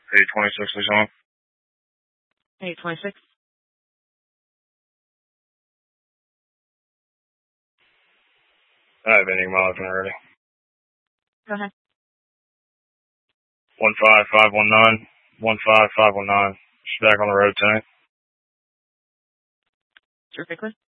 826 is on. 826. I have any mileage when ready. Go ahead. 15519. 15519. She's back on the road tonight. Terrifically.